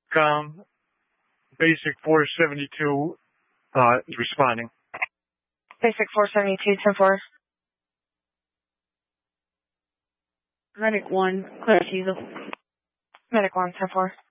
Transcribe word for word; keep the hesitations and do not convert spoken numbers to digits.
com. Basic four seventy-two uh, is responding. Basic four seventy-two, ten four. Medic one, clear to you. Medic one, ten four.